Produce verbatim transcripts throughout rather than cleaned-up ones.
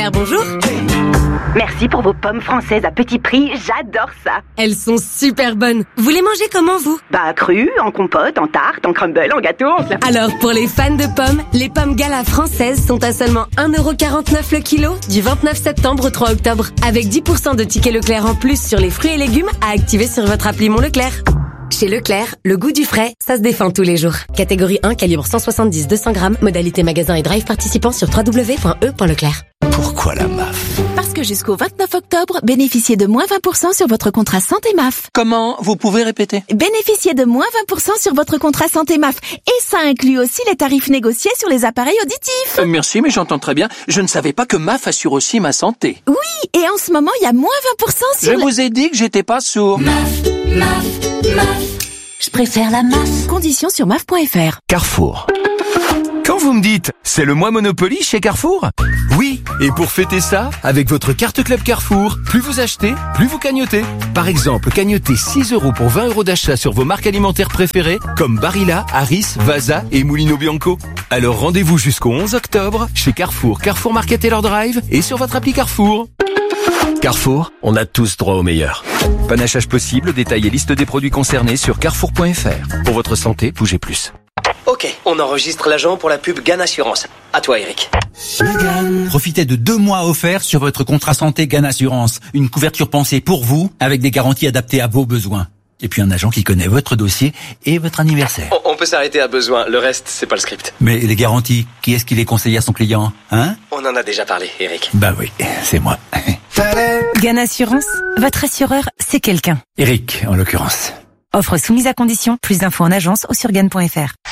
Bonjour. Merci pour vos pommes françaises à petit prix, j'adore ça. Elles sont super bonnes. Vous les mangez comment, vous? Bah, crues, en compote, en tarte, en crumble, en gâteau, en fla... Alors, pour les fans de pommes, les pommes Gala françaises sont à seulement un euro quarante-neuf le kilo du vingt-neuf septembre au trois octobre. Avec dix pour cent de tickets Leclerc en plus sur les fruits et légumes à activer sur votre appli Mon Leclerc. Chez Leclerc, le goût du frais, ça se défend tous les jours. Catégorie un, calibre cent soixante-dix à deux cents grammes, modalité magasin et drive participant sur w w w point e point leclerc. Pourquoi la M A F? Parce que jusqu'au vingt-neuf octobre, bénéficiez de moins vingt pour cent sur votre contrat santé M A F. Comment? Vous pouvez répéter? Bénéficiez de moins vingt pour cent sur votre contrat santé M A F. Et ça inclut aussi les tarifs négociés sur les appareils auditifs. Euh, merci, mais j'entends très bien. Je ne savais pas que M A F assure aussi ma santé. Oui, et en ce moment, il y a moins vingt pour cent sur... Je le... vous ai dit que j'étais pas sourd. M A F, M A F, M A F. Je préfère la M A F. Conditions sur M A F point F R. Carrefour. Quand vous me dites, c'est le mois Monopoly chez Carrefour? Oui, et pour fêter ça, avec votre carte Club Carrefour, plus vous achetez, plus vous cagnotez. Par exemple, cagnotez six euros pour vingt euros d'achat sur vos marques alimentaires préférées, comme Barilla, Harris, Vasa et Mulino Bianco. Alors rendez-vous jusqu'au onze octobre, chez Carrefour, Carrefour Market Taylor Drive et sur votre appli Carrefour. Carrefour, on a tous droit au meilleur. Panachage possible, détail et liste des produits concernés sur carrefour point F R. Pour votre santé, bougez plus. Ok, on enregistre l'agent pour la pub Gan Assurance. À toi, Eric. Profitez de deux mois offerts sur votre contrat santé Gan Assurance. Une couverture pensée pour vous, avec des garanties adaptées à vos besoins. Et puis un agent qui connaît votre dossier et votre anniversaire. On, on peut s'arrêter à besoin, le reste, c'est pas le script. Mais les garanties, qui est-ce qui les conseille à son client, hein? On en a déjà parlé, Eric. Bah oui, c'est moi. Gan Assurance, votre assureur, c'est quelqu'un. Eric, en l'occurrence. Offre soumise à condition, plus d'infos en agence ou sur gan point F R.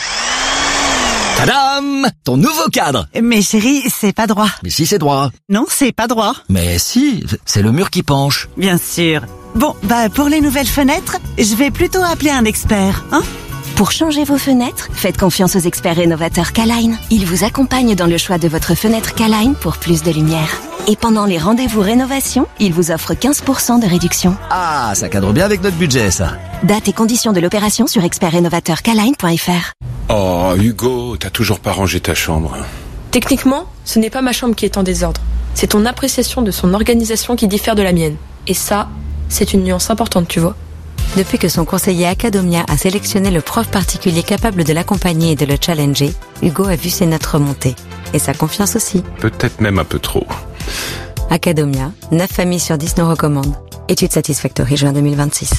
Tadam! Ton nouveau cadre! Mais chérie, c'est pas droit. Mais si, c'est droit. Non, c'est pas droit. Mais si, c'est le mur qui penche. Bien sûr. Bon, bah pour les nouvelles fenêtres, je vais plutôt appeler un expert, hein? Pour changer vos fenêtres, faites confiance aux experts rénovateurs K-Line. Ils vous accompagnent dans le choix de votre fenêtre K-Line pour plus de lumière. Et pendant les rendez-vous rénovation, ils vous offrent quinze pour cent de réduction. Ah, ça cadre bien avec notre budget, ça. Date et conditions de l'opération sur expert rénovateur K line point F R. Oh, Hugo, t'as toujours pas rangé ta chambre. Techniquement, ce n'est pas ma chambre qui est en désordre. C'est ton appréciation de son organisation qui diffère de la mienne. Et ça, c'est une nuance importante, tu vois. Depuis que son conseiller Acadomia a sélectionné le prof particulier capable de l'accompagner et de le challenger, Hugo a vu ses notes remonter. Et sa confiance aussi. Peut-être même un peu trop. Acadomia, neuf familles sur dix nous recommandent. Étude Satisfactory, juin deux mille vingt-six.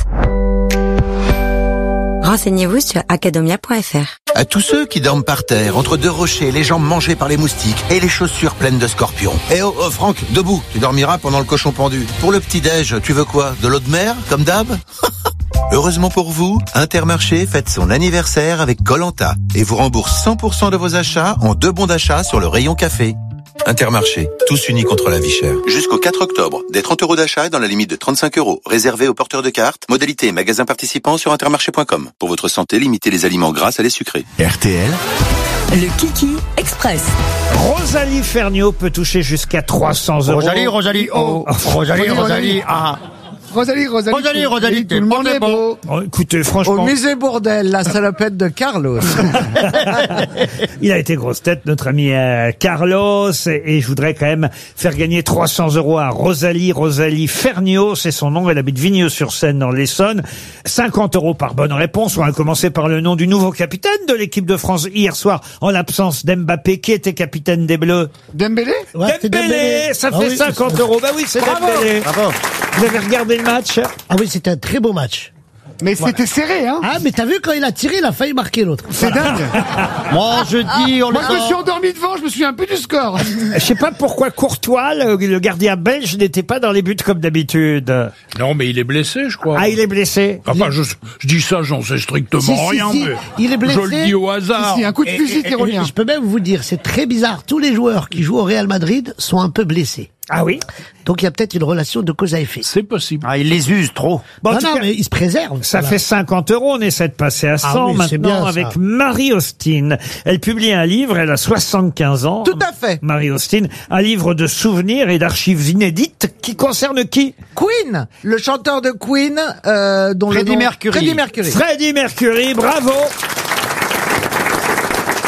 Renseignez-vous sur acadomia point F R. À tous ceux qui dorment par terre, entre deux rochers, les jambes mangées par les moustiques et les chaussures pleines de scorpions. Eh oh, oh Franck, debout, tu dormiras pendant le cochon pendu. Pour le petit-déj, tu veux quoi? De l'eau de mer, comme d'hab? Heureusement pour vous, Intermarché fête son anniversaire avec Koh-Lanta et vous rembourse cent pour cent de vos achats en deux bons d'achat sur le rayon café. Intermarché, tous unis contre la vie chère. Jusqu'au quatre octobre, des trente euros d'achat dans la limite de trente-cinq euros, réservés aux porteurs de cartes. Modalité et magasins participants sur intermarché point com. Pour votre santé, limitez les aliments gras à les sucrés. R T L. Le Kiki Express. Rosalie Ferniaud peut toucher jusqu'à trois cents euros. Rosalie, Rosalie, oh, Rosalie, Rosalie, ah. Rosalie, Rosalie, Rosalie, Rosalie, tout le monde est beau. Oh, écoutez, franchement. Au musée Bourdelle, la salopette de Carlos. Il a été grosse tête, notre ami euh, Carlos, et, et je voudrais quand même faire gagner trois cents euros à Rosalie, Rosalie Ferniaud, c'est son nom, elle habite Vigneux-sur-Seine dans l'Essonne. cinquante euros par bonne réponse. On va commencer par le nom du nouveau capitaine de l'équipe de France hier soir, en l'absence d'Mbappé. Qui était capitaine des Bleus? Dembélé? Ouais, Dembélé, Dembélé, ça fait ah oui, cinquante euros. Bah oui, c'est Bravo. Dembélé. Bravo. Vous avez regardé le match? Ah oui, c'était un très beau match. Mais voilà. C'était serré, hein. Ah, mais t'as vu, quand il a tiré, il a failli marquer l'autre. C'est voilà. dingue. Moi, je dis, on Moi, le je me suis endormi devant, je me souviens plus du score. Je sais pas pourquoi Courtois, le, le gardien belge, n'était pas dans les buts comme d'habitude. Non, mais il est blessé, je crois. Ah, il est blessé. Enfin, je, je dis ça, j'en sais strictement si, rien, si, si. mais il est blessé. Je le dis au hasard. Si, si, un coup de fusil qui revient. Je peux même vous dire, c'est très bizarre. Tous les joueurs qui jouent au Real Madrid sont un peu blessés. Ah oui? Donc il y a peut-être une relation de cause à effet. C'est possible. Ah, ils les usent trop. Bon, non, non, cas, mais ils se préservent. Ça voilà. fait cinquante euros, on essaie de passer à cent ah oui, maintenant bien, avec ça. Marie Austin. Elle publie un livre, elle a soixante-quinze ans. Tout à fait. Marie Austin, un livre de souvenirs et d'archives inédites qui concerne qui? Queen, le chanteur de Queen, euh, dont Freddie le nom... Mercury. Freddie Mercury. Freddie Mercury, bravo.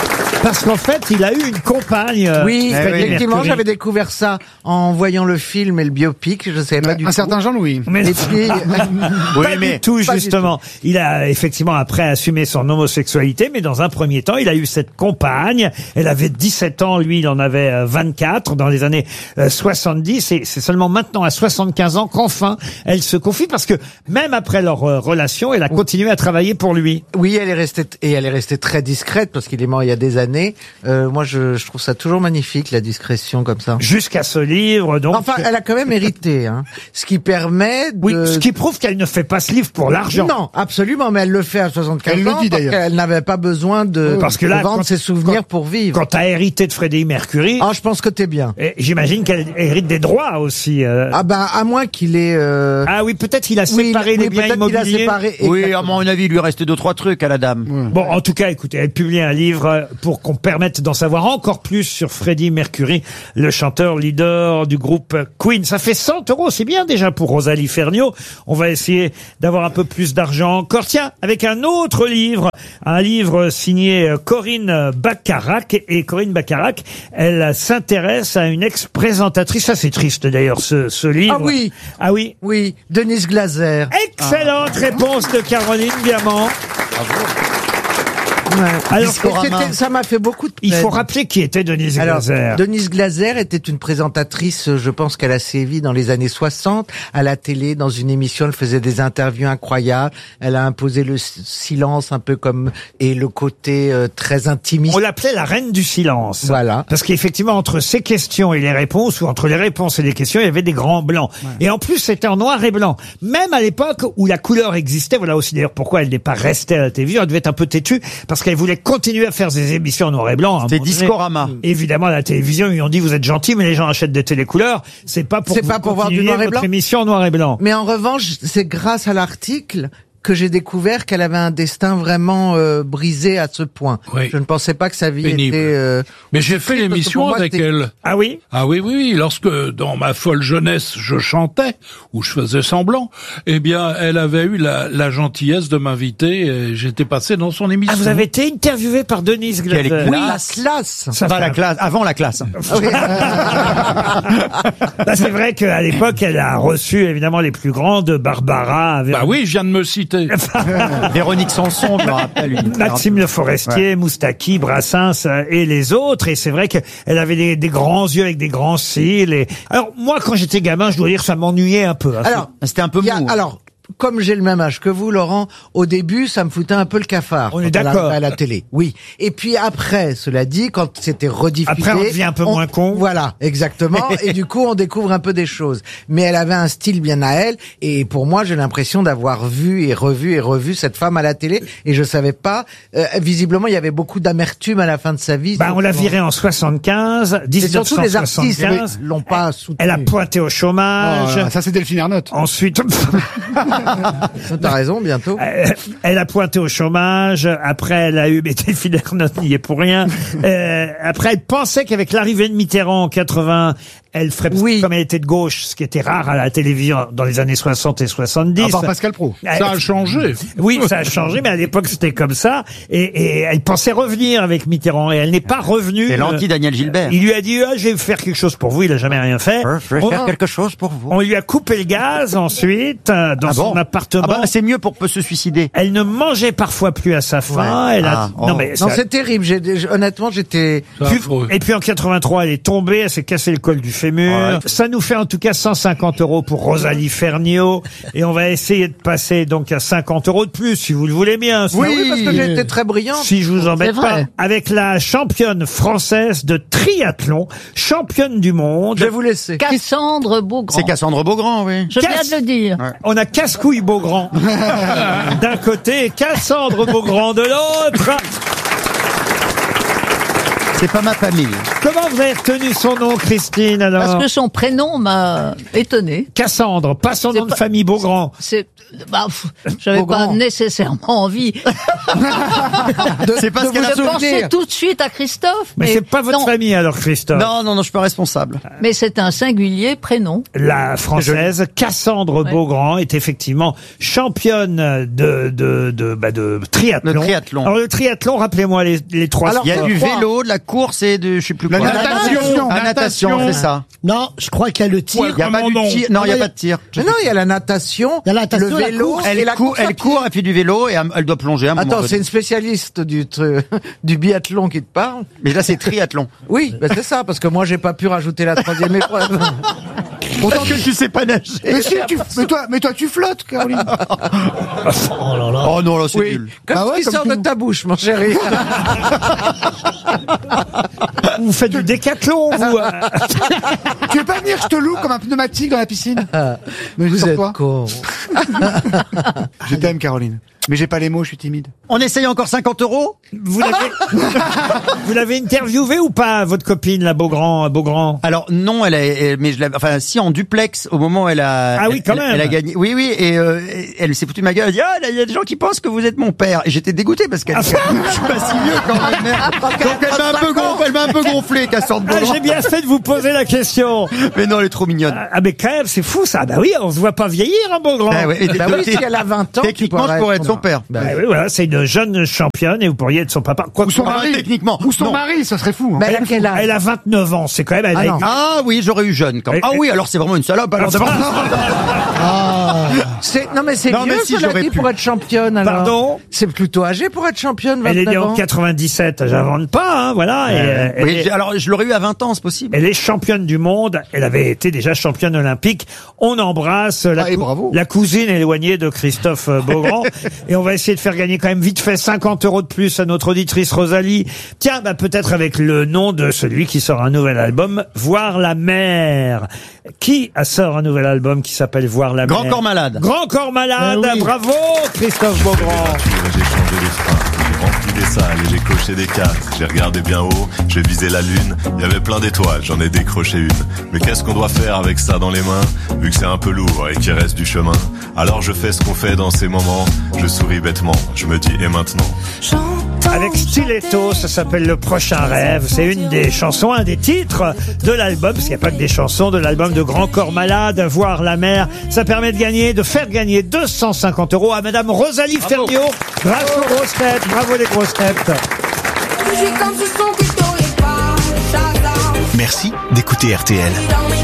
Parce qu'en fait, il a eu une compagne. euh, Oui, Freddie effectivement, Mercury. j'avais découvert ça en voyant le film et le biopic. Je savais pas du Un tout. certain Jean-Louis. Mais Et puis, pas du tout, Pas du justement. Il a effectivement après assumé son homosexualité, mais dans un premier temps, il a eu cette compagne. Elle avait dix-sept ans, lui, il en avait euh, vingt-quatre dans les années euh, soixante-dix. Et c'est seulement maintenant, à soixante-quinze ans, qu'enfin, elle se confie, parce que même après leur euh, relation, elle a continué à travailler pour lui. oui, elle est restée et elle est restée très discrète parce qu'il est mort il y a des années. Euh, moi, je, je trouve ça toujours magnifique, la discrétion comme ça. Jusqu'à ce livre, donc. Enfin, elle a quand même hérité, hein, ce qui permet de... Oui, ce qui prouve qu'elle ne fait pas ce livre pour l'argent. Non, absolument, mais elle le fait à soixante-quinze Elle le ans dit, parce d'ailleurs. qu'elle n'avait pas besoin de, Parce que là, de vendre quand- ses souvenirs quand- pour vivre. Quand t'as hérité de Freddie Mercury, Ah, je pense que t'es bien. et j'imagine qu'elle hérite des droits aussi. euh. Ah ben, à moins qu'il ait... euh, Ah oui, peut-être il a oui, séparé oui, les biens peut-être qu'il a immobiliers. séparé. Oui, à exactement. mon avis, il lui restait deux, trois trucs à la dame. Bon, en tout cas, écoutez, elle publie un livre pour qu'on permette d'en savoir encore plus sur Freddie Mercury, le chanteur leader du groupe Queen. Ça fait cent euros, c'est bien déjà pour Rosalie Ferniaud. On va essayer d'avoir un peu plus d'argent encore. Tiens, avec un autre livre, un livre signé Corinne Bacharach. Et Corinne Bacharach, elle s'intéresse à une ex-présentatrice. Ça, c'est triste d'ailleurs, ce, ce livre. Ah oui. Ah oui. Oui, Denise Glaser. Excellente réponse de Caroline Diamant. Ouais. Alors, Et c'était- ça m'a fait beaucoup de peine. Il faut rappeler qui était Denise Alors, Glaser. Denise Glaser était une présentatrice, je pense qu'elle a sévi dans les années soixante, à la télé, dans une émission, elle faisait des interviews incroyables, elle a imposé le s- silence un peu comme, et le côté euh, très intimiste. On l'appelait la reine du silence. Voilà. Parce qu'effectivement, entre ses questions et les réponses, ou entre les réponses et les questions, il y avait des grands blancs. Et en plus, c'était en noir et blanc. Même à l'époque où la couleur existait, voilà aussi d'ailleurs pourquoi elle n'est pas restée à la télévision, elle devait être un peu têtue, parce qu'elle voulait continuer à faire ses émissions en noir et blanc. C'était Discorama. Évidemment, à la télévision, ils lui ont dit, vous êtes gentil, mais les gens achètent des télécouleurs. C'est pas pour, C'est vous pas pour voir du continuer noir et votre blanc. émission en noir et blanc. Mais en revanche, c'est grâce à l'article que j'ai découvert qu'elle avait un destin vraiment euh, brisé à ce point. Oui. Je ne pensais pas que sa vie Pénible. était... euh, Mais j'ai fait parce que l'émission pour moi, avec c'était- elle. Ah oui? Ah oui, oui, oui. Lorsque, dans ma folle jeunesse, je chantais, ou je faisais semblant, eh bien, elle avait eu la, la gentillesse de m'inviter et j'étais passé dans son émission. Ah, vous avez été interviewé par Denise Glaser. Quelle Oui, la classe. classe. Ça Pas fait la un- classe, avant la classe. Bah, c'est vrai qu'à l'époque, elle a reçu évidemment les plus grandes, Barbara, Bah oui, je viens de me citer. Véronique Sanson, je me rappelle. une- Maxime Le Forestier, Moustaki, Brassens euh, et les autres. Et c'est vrai qu'elle avait des, des grands yeux avec des grands cils. Et... Alors moi, quand j'étais gamin, je dois dire, ça m'ennuyait un peu. hein. Alors, C'était un peu il y a- mou. alors, comme j'ai le même âge que vous, Laurent, au début, ça me foutait un peu le cafard. On est quand elle d'accord. arrivait à la télé. Oui. Et puis après, cela dit, quand c'était rediffusé... Après, on devient un peu moins con. Voilà, exactement. Et du coup, on découvre un peu des choses. Mais elle avait un style bien à elle. Et pour moi, j'ai l'impression d'avoir vu et revu et revu cette femme à la télé. Et je savais pas... euh, visiblement, il y avait beaucoup d'amertume à la fin de sa vie. Bah, on l'a virée en soixante-quinze, Et surtout les artistes dix-neuf cent soixante-quinze. l'ont pas soutenu. Elle a pointé au Oh, chômage. ça, c'est Delphine Ernotte. Ensuite, T'as raison, bientôt. euh, elle a pointé au chômage. Après, elle a eu, mais Delphine Ernotte n'y est pour rien. Euh, après, elle pensait qu'avec l'arrivée de Mitterrand en quatre-vingts, elle ferait, Oui. comme elle était de gauche, ce qui était rare à la télévision dans les années soixante et soixante-dix. À part Pascal Pro. Ça a changé. Oui, ça a changé, mais à l'époque c'était comme ça. Et, et elle pensait revenir avec Mitterrand, et elle n'est pas revenue. C'est l'anti-Daniel Gilbert. Il lui a dit, ah, je vais faire quelque chose pour vous. Il a jamais rien fait. Je vais On- faire quelque chose pour vous. On lui a coupé le gaz ensuite euh, dans Ah bon son appartement. Ah bah, c'est mieux pour se suicider. Elle ne mangeait parfois plus à sa faim. Elle a... Ah, oh. Non mais Non, ça- c'est terrible. J'ai, j'ai- honnêtement, j'étais... C'est Puis- affreux. et puis en quatre-vingt-trois, elle est tombée, elle s'est cassé le col du fémur. Ouais. Ça nous fait en tout cas cent cinquante euros pour Rosalie Ferniaud. Et on va essayer de passer donc à cinquante euros de plus, si vous le voulez bien. Oui, Sinon- parce que j'ai été très brillante. Si je vous embête C'est pas, vrai. avec la championne française de triathlon, championne du monde. Je vais vous laisser. Cassandre Beaugrand. C'est Cassandre Beaugrand, oui. Je viens Cass- de le dire. On a Casse-Couille Beaugrand d'un côté et Cassandre Beaugrand de l'autre. C'est pas ma famille. Comment vous avez retenu son nom, Christine, alors? Parce que son prénom m'a étonné. Cassandre, pas son C'est nom de pas- famille Beaugrand. C'est, bah, pff, j'avais pas Beaugrand. nécessairement envie. C'est parce de qu'elle a vous souvenir. penser tout de suite à Christophe. Mais c'est pas votre non, famille, alors, Christophe. Non, non, non, je suis pas responsable. Mais c'est un singulier prénom. La française Cassandre Ouais. Beaugrand est effectivement championne de de de, bah, de triathlon. Le triathlon. Alors le triathlon, rappelez-moi les les trois. Alors, il y a sports. du vélo, de la course et de, je sais plus quoi. La natation. La natation, c'est ça. Non, je crois qu'il y a le tir. Il y a pas du tir. Non, il y a pas de tir. Mais non, il y a la natation, Il y a la natation, le la vélo course. et Elle la court, course à elle pied. court, elle fait du vélo et elle doit plonger. À un moment Attends, donné. c'est une spécialiste du tru- du biathlon qui te parle. Mais là, c'est triathlon. Oui, ben c'est ça, parce que moi j'ai pas pu rajouter la troisième épreuve. Autant que tu sais pas nager. Mais, si, tu, mais, toi, mais toi, tu flottes, Caroline. Oh là là. Oh non, là, c'est Oui, nul. comme Bah ce ouais, qui comme sort tout. de ta bouche, mon chéri. Vous faites du décathlon, vous. euh. Tu veux pas venir, je te loue comme un pneumatique dans la piscine. Mais Vous sors êtes pas. con. Je t'aime, Caroline. Mais j'ai pas les mots, je suis timide. On essaye encore cinquante euros? Vous l'avez vous l'avez interviewé ou pas, votre copine, la Beaugrand, Beaugrand? Alors non, elle a, elle- mais je l'avais, enfin si en duplex au moment où elle a, Ah oui, elle- quand elle, même. elle a gagné. Oui, oui, et euh, elle s'est foutue de ma gueule. Elle a dit ah là, il y a des gens qui pensent que vous êtes mon père. Et j'étais dégoûté parce qu'elle, je suis pas si vieux quand même. merde. Donc elle m'a un peu gonflé, elle m'a un peu gonflé, Cassandre Ah, Beaugrand. j'ai bien fait de vous poser la question. Mais non, elle est trop mignonne. Ah, mais quand même, c'est fou ça. Bah oui, on se voit pas vieillir, hein, Beaugrand. Ah ouais, et Bah oui, si elle a vingt ans, tu techniquement, je pourrais être son père. Bah oui, voilà, c'est une jeune championne et vous pourriez être son papa. Quoi Ou son que- mari. techniquement. Ou son Non. mari, ça serait fou. Hein. Mais elle a quel âge? Elle a vingt-neuf ans, c'est quand même... Elle Ah a- non. Ah oui, j'aurais eu jeune quand même. Et- Ah oui, alors c'est vraiment une salope. Alors d'abord. C'est- Non mais c'est Non, vieux, mais si, cela j'aurais dit, pu. pour être championne, alors. Pardon? C'est plutôt âgé pour être championne, Elle est née vingt-neuf en ans. quatre-vingt-dix-sept, j'invente pas, hein, voilà. et, euh, elle, Oui, est, j'ai- alors je l'aurais eu à vingt ans, c'est possible. elle est championne du monde, elle avait été déjà championne olympique. On embrasse la, Ah, et cou- bravo. la cousine éloignée de Christophe euh, Beaugrand. Et on va essayer de faire gagner quand même vite fait cinquante euros de plus à notre auditrice Rosalie. Tiens, bah, peut-être avec le nom de celui qui sort un nouvel album, Voir la mer. Qui a sort un nouvel album qui s'appelle Voir la Grand mer? corps malade. Grand corps malade, Eh oui. bravo Christophe Beaugrand. J'ai changé les freins, j'ai rempli des salles et j'ai coché des cases. J'ai regardé bien haut, j'ai visé la lune. Il y avait plein d'étoiles, j'en ai décroché une. Mais qu'est-ce qu'on doit faire avec ça dans les mains, vu que c'est un peu lourd et qu'il reste du chemin? Alors je fais ce qu'on fait dans ces moments. Je souris bêtement, je me dis et maintenant? Avec Stiletto, ça s'appelle Le Prochain Rêve. C'est une des chansons, un des titres de l'album, parce qu'il n'y a pas que des chansons, de l'album de Grand Corps Malade, Voir la mer. Ça permet de gagner, de faire gagner deux cent cinquante euros à Madame Rosalie Ferniaud, grâce aux grosses têtes. Bravo les grosses têtes. Merci d'écouter R T L.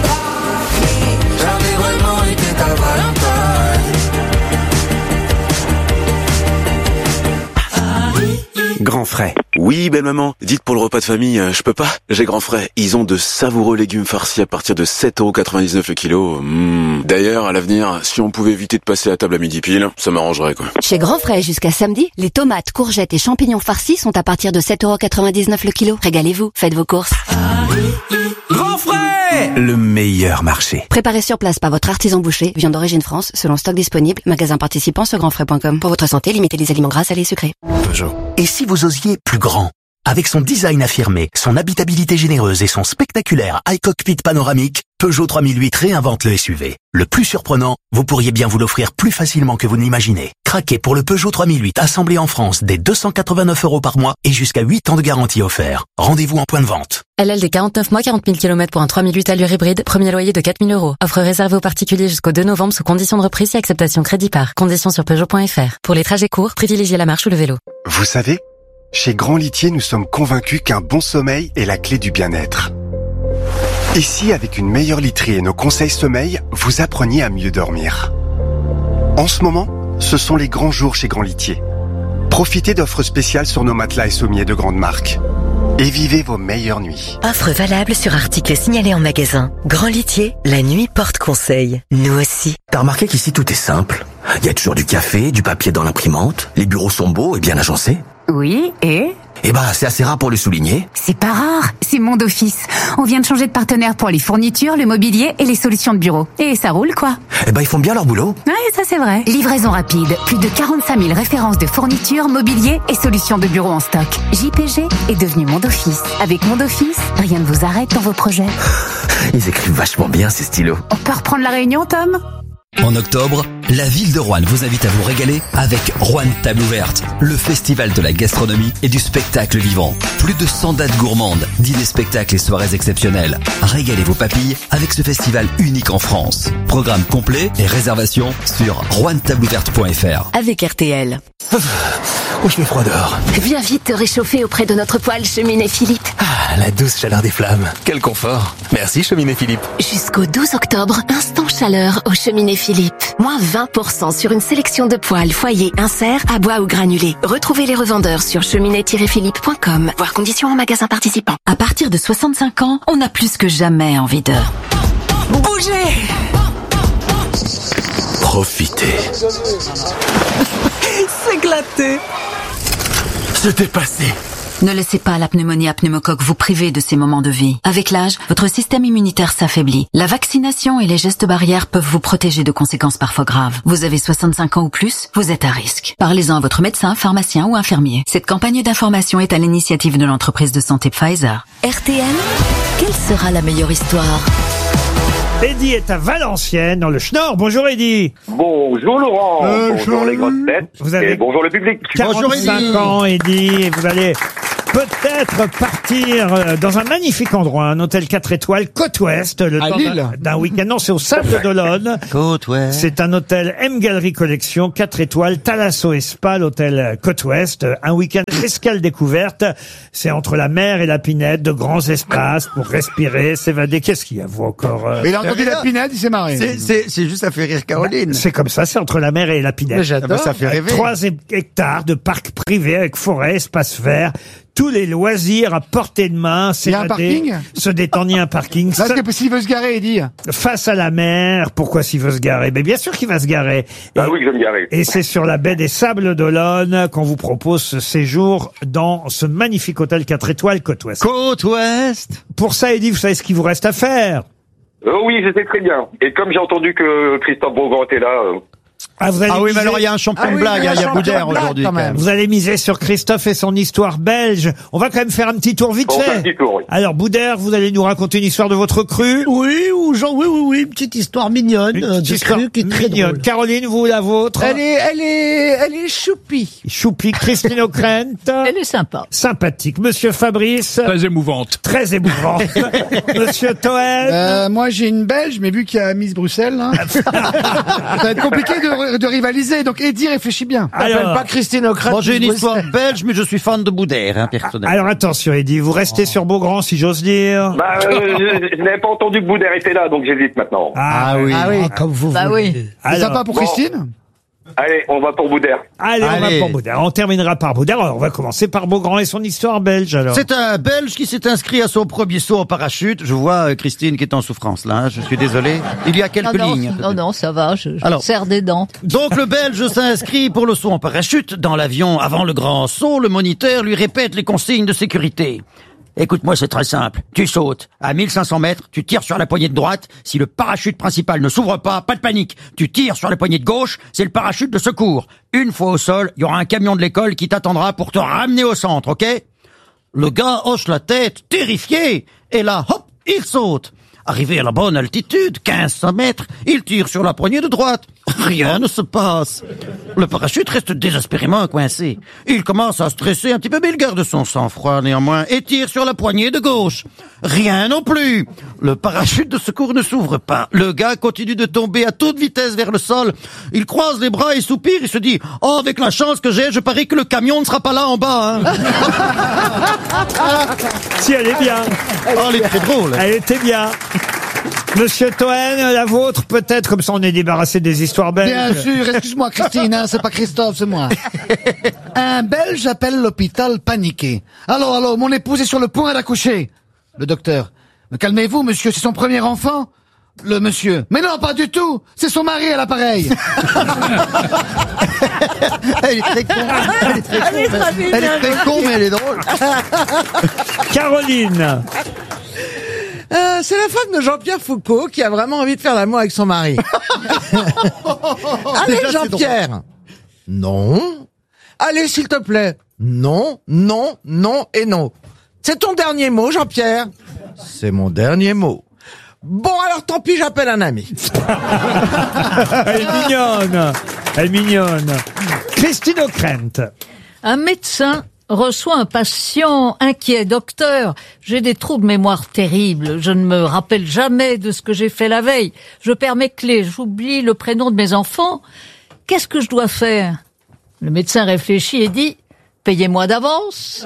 Grand frais. Oui, belle maman. Dites pour le repas de famille, euh, je peux pas. J'ai grand frais. Ils ont de savoureux légumes farcis à partir de sept euros quatre-vingt-dix-neuf le kilo. Mmh. D'ailleurs, à l'avenir, si on pouvait éviter de passer à table à midi pile, ça m'arrangerait, quoi. Chez Grand Frais, jusqu'à samedi, les tomates, courgettes et champignons farcis sont à partir de sept euros quatre-vingt-dix-neuf le kilo. Régalez-vous, faites vos courses. Grand frais, le meilleur marché. Préparez sur place par votre artisan boucher, viande d'origine France, selon stock disponible, magasin participant sur grandfrais point com. Pour votre santé, limitez les aliments gras, salés et sucrés. Peugeot. Et si vous osiez plus grand? Avec son design affirmé, son habitabilité généreuse et son spectaculaire high cockpit panoramique, Peugeot trois mille huit réinvente le S U V. Le plus surprenant, vous pourriez bien vous l'offrir plus facilement que vous ne l'imaginez. Craquez pour le Peugeot trois mille huit assemblé en France dès deux cent quatre-vingt-neuf euros par mois et jusqu'à huit ans de garantie offert. Rendez-vous en point de vente. L L D quarante-neuf mois, quarante mille kilomètres pour un trois mille huit allure hybride, premier loyer de quatre mille euros. Offre réservée aux particuliers jusqu'au deux novembre sous conditions de reprise et acceptation crédit par. Conditions sur Peugeot point F R. Pour les trajets courts, privilégiez la marche ou le vélo. Vous savez, chez Grand Litier, nous sommes convaincus qu'un bon sommeil est la clé du bien-être. Ici, avec une meilleure literie et nos conseils sommeil, vous appreniez à mieux dormir. En ce moment, ce sont les grands jours chez Grand Litier. Profitez d'offres spéciales sur nos matelas et sommiers de grandes marques. Et vivez vos meilleures nuits. Offre valable sur articles signalés en magasin. Grand Litier, la nuit porte conseil. Nous aussi. T'as remarqué qu'ici tout est simple? Il y a toujours du café, du papier dans l'imprimante, les bureaux sont beaux et bien agencés. Oui, et Eh ben, c'est assez rare pour le souligner. C'est pas rare, c'est Monde Office. On vient de changer de partenaire pour les fournitures, le mobilier et les solutions de bureau. Et ça roule, quoi. Eh ben, ils font bien leur boulot. Ouais, ça c'est vrai. Livraison rapide, plus de quarante-cinq mille références de fournitures, mobilier et solutions de bureau en stock. J P G est devenu Monde Office. Avec Monde Office, rien ne vous arrête dans vos projets. Ils écrivent vachement bien, ces stylos. On peut reprendre la réunion, Tom ? En octobre, la ville de Roanne vous invite à vous régaler avec Roanne Table Ouverte, le festival de la gastronomie et du spectacle vivant. Plus de cent dates gourmandes, dîners, spectacles et soirées exceptielles. Régalez vos papilles avec ce festival unique en France. Programme complet et réservation sur roanne table ouverte point f r. Avec R T L. Oh, je fais froid dehors. Viens vite te réchauffer auprès de notre poêle Cheminée Philippe. Ah, la douce chaleur des flammes. Quel confort. Merci, Cheminée Philippe. Jusqu'au douze octobre, instant chaleur au Cheminée Philippe. Moins vingt pour cent sur une sélection de poêles, foyers, inserts, à bois ou granulés. Retrouvez les revendeurs sur cheminée tiret philippe point com. Voir conditions en magasin participant. À partir de soixante-cinq ans, on a plus que jamais envie de bouger. Profitez. S'éclater. Se dépasser. Ne laissez pas la pneumonie à pneumocoque vous priver de ces moments de vie. Avec l'âge, votre système immunitaire s'affaiblit. La vaccination et les gestes barrières peuvent vous protéger de conséquences parfois graves. Vous avez soixante-cinq ans ou plus, vous êtes à risque. Parlez-en à votre médecin, pharmacien ou infirmier. Cette campagne d'information est à l'initiative de l'entreprise de santé Pfizer. R T L, quelle sera la meilleure histoire ? Eddie est à Valenciennes, dans le Schnorr. Bonjour Eddie. Bonjour Laurent. Euh, bonjour les grosses têtes. Vous avez et bonjour le public. quarante-cinq ans Eddie, et vous allez peut-être partir dans un magnifique endroit, un hôtel quatre étoiles, Côte Ouest, le À temps Lille. d'un- d'un week-end. Non, c'est au Sable d'Olonne. Côte Ouest. C'est un hôtel M Gallery Collection, quatre étoiles, Thalasso et Spa, l'hôtel Côte Ouest. Un week-end escale découverte. C'est entre la mer et la Pinède, de grands espaces pour respirer, s'évader. Qu'est-ce qu'il y a, vous, encore euh, Mais il a entendu la pinade, il s'est marré. C'est- C'est c'est juste, ça fait rire Caroline. C'est comme ça, c'est entre la mer et la Pinède. Mais j'adore. Ah bah, ça fait rêver. Trois hectares de parcs privés avec forêt, espace vert, tous les loisirs à portée de main. Il y a un s'évader, parking se détendre, il y a un parking. Là, c'est s'il veut se garer, Eddie. Face à la mer, pourquoi s'il veut se garer? Mais bien sûr qu'il va se garer. Et, Ah oui, que je vais me garer. et c'est sur la baie des Sables d'Olonne qu'on vous propose ce séjour dans ce magnifique hôtel quatre étoiles Côte Ouest. Côte Ouest. Pour ça, Eddie, vous savez ce qu'il vous reste à faire? Oh oui, j'étais très bien. Et comme j'ai entendu que Christophe Beaugrand était là, euh, Ah, vous allez Ah oui, mais miser- alors il y a un champion Ah de oui, blague, il y a hein, il y a un champion Boudère de blague, aujourd'hui. quand quand même. même. Vous allez miser sur Christophe et son histoire belge. On va quand même faire un petit tour vite on fait un fait. petit tour, oui. Alors, Boudère, vous allez nous raconter une histoire de votre crue. Oui, ou genre, oui, oui, oui, une petite histoire mignonne, Une euh, petite de histoire cru qui est très mignonne. drôle. Caroline, vous, la vôtre. Elle est, elle est, elle est choupie. Choupi, Christine O'Krent. Elle est sympa. Sympathique. Monsieur Fabrice. Très émouvante. Très émouvant. Monsieur Toen. Euh, moi, j'ai une Belge, mais vu qu'il y a Miss Bruxelles, hein, ça va être compliqué de, de rivaliser. Donc, Eddie, réfléchis bien. Alors- Appelle pas Christine Ockrent. Bon, j'ai une histoire belge, mais je suis fan de Boudère, hein, personnellement. Alors attention, Eddie, vous restez sur Beaugrand, si j'ose dire. bah, euh, je, je n'avais pas entendu que Boudère était là, donc j'hésite maintenant. Ah, oui. Ah oui. Ah, comme vous Bah voulez. oui. C'est Alors, sympa pour bon. Christine. Allez, on va pour Boudère. allez, on va Allez. pour Boudère. On terminera par Boudère. Alors, on va commencer par Beaugrand et son histoire belge, alors. C'est un Belge qui s'est inscrit à son premier saut en parachute. Je vois euh, Christine qui est en souffrance là, hein, je suis désolé. Il y a quelques Non, non, lignes. non, non, ça va, je, je Alors. serre des dents. Donc le Belge s'inscrit pour le saut en parachute. Dans l'avion, avant le grand saut, le moniteur lui répète les consignes de sécurité. Écoute-moi, c'est très simple. Tu sautes à mille cinq cents mètres, tu tires sur la poignée de droite. Si le parachute principal ne s'ouvre pas, pas de panique. Tu tires sur la poignée de gauche, c'est le parachute de secours. Une fois au sol, il y aura un camion de l'école qui t'attendra pour te ramener au centre, ok? Le gars hoche la tête, terrifié. Et là, hop, il saute. Arrivé à la bonne altitude, quinze cents mètres, il tire sur la poignée de droite. Rien ne se passe. Le parachute reste désespérément coincé. Il commence à stresser un petit peu, mais il garde son sang-froid néanmoins et tire sur la poignée de gauche. Rien non plus. Le parachute de secours ne s'ouvre pas. Le gars continue de tomber à toute vitesse vers le sol. Il croise les bras et soupire. Il se dit « Oh, avec la chance que j'ai, je parie que le camion ne sera pas là en bas. Hein. » Si, elle est bien. Oh, elle est très drôle. Elle était bien. Monsieur Toen, la vôtre, peut-être, comme ça on est débarrassé des histoires belges. Bien sûr, excuse-moi Christine, hein, c'est pas Christophe, c'est moi. Un Belge appelle l'hôpital paniqué. Allô, allô, mon épouse est sur le point d'accoucher. Le docteur. Mais calmez-vous, monsieur, c'est son premier enfant. Le monsieur. Mais non, pas du tout. C'est son mari à l'appareil. Elle est très con. Elle est très con, Elle est très mais- elle est très con, mais elle est drôle. Caroline. Euh, c'est la femme de Jean-Pierre Foucault qui a vraiment envie de faire l'amour avec son mari. Allez, Déjà, c'est Jean-Pierre. Non. Allez, s'il te plaît. Non, non, non et non. C'est ton dernier mot, Jean-Pierre. C'est mon dernier mot. Bon, alors tant pis, j'appelle un ami. Elle est mignonne. Elle est mignonne. Christine O'Krent. Un médecin reçoit un patient inquiet. Docteur, j'ai des trous de mémoire terribles. Je ne me rappelle jamais de ce que j'ai fait la veille. Je perds mes clés. J'oublie le prénom de mes enfants. Qu'est-ce que je dois faire? Le médecin réfléchit et dit, payez-moi d'avance.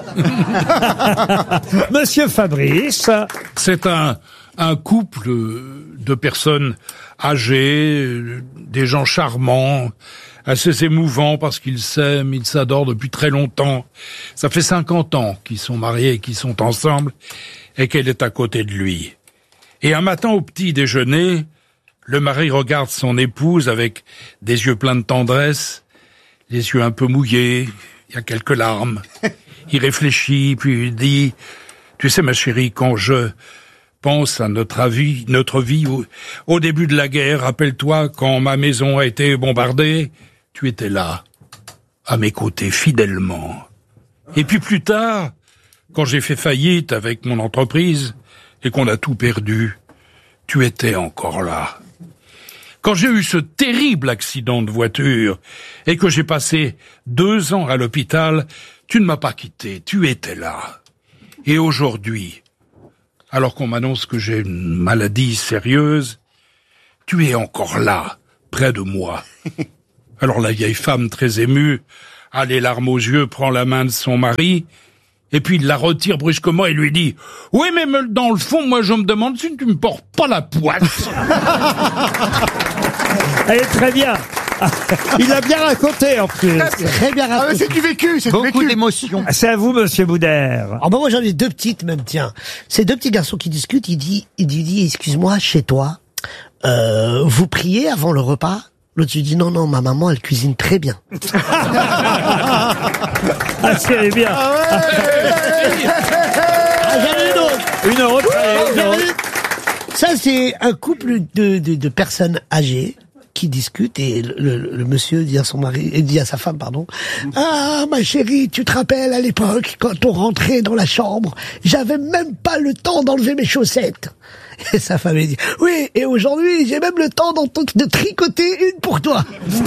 Monsieur Fabrice. C'est un, un couple de personnes âgées, des gens charmants, assez émouvants parce qu'ils s'aiment, ils s'adorent depuis très longtemps. Ça fait cinquante ans qu'ils sont mariés et qu'ils sont ensemble et qu'elle est à côté de lui. Et un matin au petit déjeuner, le mari regarde son épouse avec des yeux pleins de tendresse, les yeux un peu mouillés, il y a quelques larmes. Il réfléchit, puis il dit, tu sais ma chérie, quand je pense à notre vie, notre vie au, au début de la guerre, rappelle-toi quand ma maison a été bombardée, tu étais là, à mes côtés, fidèlement. Et puis plus tard, quand j'ai fait faillite avec mon entreprise et qu'on a tout perdu, tu étais encore là. Quand j'ai eu ce terrible accident de voiture et que j'ai passé deux ans à l'hôpital, tu ne m'as pas quitté, tu étais là. Et aujourd'hui, alors qu'on m'annonce que j'ai une maladie sérieuse, tu es encore là, près de moi. Alors la vieille femme, très émue, a les larmes aux yeux, prend la main de son mari, et puis il la retire brusquement et lui dit « Oui, mais dans le fond, moi je me demande si tu me portes pas la poisse. » Elle est très bien. Il l'a bien raconté en plus. Très bien raconté. Ah, mais c'est du vécu, c'est du Beaucoup vécu. d'émotions. C'est à vous, monsieur Boudère. Ah bah moi j'en ai deux petites même, tiens. C'est deux petits garçons qui discutent, il dit, il dit, il dit excuse-moi, chez toi, euh, vous priez avant le repas? L'autre lui dit non, non, ma maman elle cuisine très bien. Ah, c'est bien. Ah, j'en ai une autre. Une autre, allez, une autre. Ça c'est un couple de, de, de personnes âgées qui discutent et le, le, le monsieur dit à son mari, et dit à sa femme, pardon, ah ma chérie, tu te rappelles à l'époque quand on rentrait dans la chambre, j'avais même pas le temps d'enlever mes chaussettes. Et sa femme elle dit, oui, et aujourd'hui j'ai même le temps de tricoter une pour toi.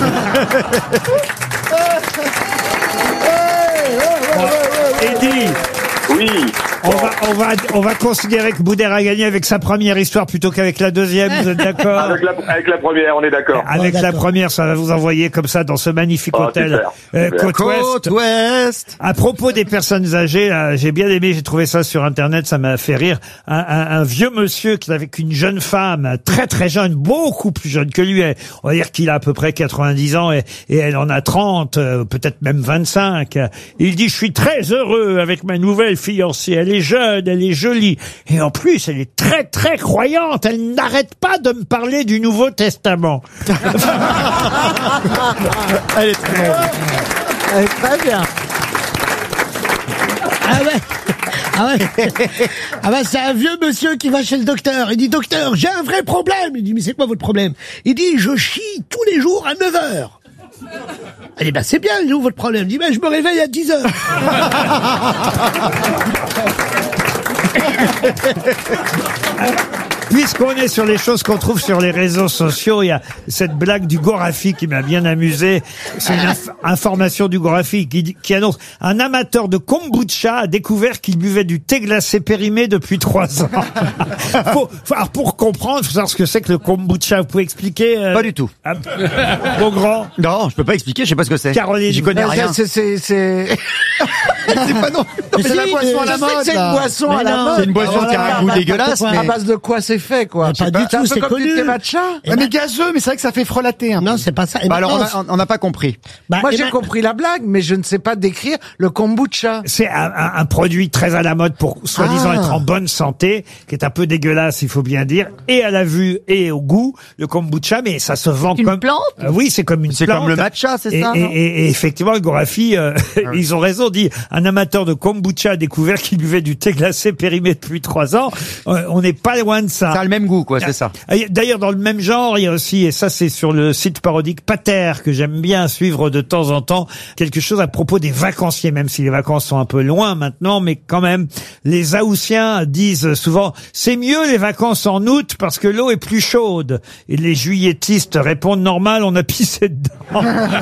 Eddie. Oui. On va, on va, on va considérer que Boudère a gagné avec sa première histoire plutôt qu'avec la deuxième. Vous êtes d'accord? Avec la, avec la première, on est d'accord. Avec la première, ça va vous envoyer comme ça dans ce magnifique Oh, hôtel super, euh, super. Côte Ouest. Côte Ouest. À propos des personnes âgées, là, j'ai bien aimé, j'ai trouvé ça sur Internet, ça m'a fait rire. Un, un, un vieux monsieur qui avec une jeune femme, très très jeune, beaucoup plus jeune que lui. On va dire qu'il a à peu près quatre-vingt-dix ans et, et elle en a trente, euh, peut-être même vingt-cinq. Il dit, je suis très heureux avec ma nouvelle fiancée. Elle est jeune, elle est jolie. Et en plus, elle est très très croyante. Elle n'arrête pas de me parler du Nouveau Testament. Elle est très bien. Elle est très bien. Ah ouais. Ah ouais. Ah bah c'est un vieux monsieur qui va chez le docteur. Il dit, docteur, j'ai un vrai problème. Il dit, mais c'est quoi votre problème? Il dit, je chie tous les jours à neuf heures. Elle dit, bah c'est bien, il est où votre problème? Il dit, bah je me réveille à dix heures. Puisqu'on est sur les choses qu'on trouve sur les réseaux sociaux, il y a cette blague du Gorafi qui m'a bien amusé. C'est une inf- information du Gorafi qui, dit- qui annonce un amateur de kombucha a découvert qu'il buvait du thé glacé périmé depuis trois ans. faut, faut- alors pour comprendre, faut savoir ce que c'est que le kombucha. Vous pouvez expliquer euh, Pas du tout. ah, Mon grand. Non, je peux pas expliquer, je sais pas ce que c'est. Caroline. J'y connais Euh, rien. C'est, c'est, c'est... C'est pas non. Mais C'est la si, boisson à je la sais que mode. c'est une là. boisson Mais à la non. mode. C'est une boisson qui a un goût dégueulasse, À mais base de quoi c'est c'est fait, quoi. Pas du C'est un tout, peu c'est comme connu. du thé matcha. Eh ben- mais gazeux, mais c'est vrai que ça fait frelater un peu. Non, c'est pas ça. Eh Bah ben, alors, on non, a- on n'a pas compris. Bah, Moi, eh j'ai ben- compris la blague, mais je ne sais pas décrire le kombucha. C'est un, un- un produit très à la mode pour soi-disant Ah. être en bonne santé, qui est un peu dégueulasse, il faut bien dire, et à la vue et au goût, le kombucha, mais ça se vend Une comme... plante Euh, oui, c'est comme une C'est plante. comme le matcha, c'est Et, ça, et, non et- et effectivement, le Gorafi, euh, ils ont raison, dit, un amateur de kombucha a découvert qu'il buvait du thé glacé périmé depuis trois ans. Euh, on n'est pas loin de ça. Ça a le même goût, quoi, c'est ça. Et D'ailleurs, dans le même genre, il y a aussi, et ça c'est sur le site parodique Pater, que j'aime bien suivre de temps en temps, quelque chose à propos des vacanciers, même si les vacances sont un peu loin maintenant, mais quand même, les Haussiens disent souvent, c'est mieux les vacances en août parce que l'eau est plus chaude. Et les juilletistes répondent, normal, on a pissé dedans.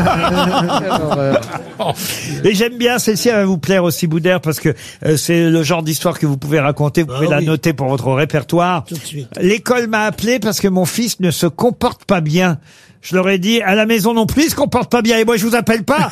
Et j'aime bien, celle-ci, elle va vous plaire aussi, Boudère, parce que euh, c'est le genre d'histoire que vous pouvez raconter, vous pouvez Ah la oui. noter pour votre répertoire. Tout de suite. L'école m'a appelé parce que mon fils ne se comporte pas bien. Je leur ai dit, à la maison non plus, il se comporte pas bien. Et moi, je vous appelle pas.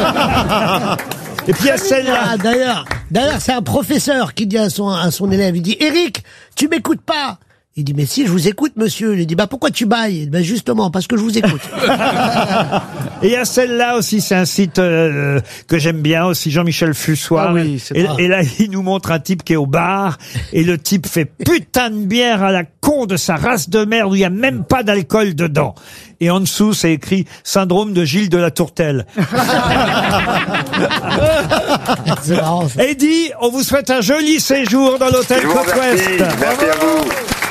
Et puis, il y a celle-là. Ah, d'ailleurs, d'ailleurs, c'est un professeur qui dit à son, à son élève, il dit, Eric, tu m'écoutes pas. Il dit, mais si, je vous écoute, monsieur. Il dit, bah, pourquoi tu bailles? Il dit, bah, justement, parce que je vous écoute. Et il y a celle-là aussi, c'est un site euh, que j'aime bien aussi, Jean-Michel Fussoir. Ah oui, c'est et, pas- et là, il nous montre un type qui est au bar, et le type fait putain de bière à la con de sa race de merde où il n'y a même pas d'alcool dedans. Et en dessous, c'est écrit syndrome de Gilles de la Tourtelle. C'est marrant, ça. Eddie, on vous souhaite un joli séjour dans l'hôtel Je vous Côte remercie. Ouest. Merci à vous.